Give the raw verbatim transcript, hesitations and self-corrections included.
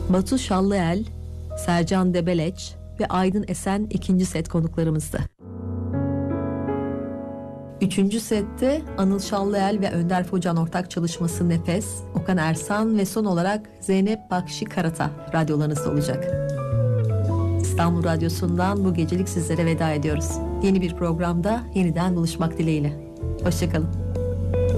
Batu Şallıel, Sercan Debeleç ve Aydın Esen ikinci set konuklarımızdı. Üçüncü sette Anıl Şallıel ve Önder Focan ortak çalışması Nefes, Okan Ersan ve son olarak Zeynep Bakşi Karata radyolarınızda olacak. İstanbul Radyosu'ndan bu gecelik sizlere veda ediyoruz. Yeni bir programda yeniden buluşmak dileğiyle. Hoşçakalın.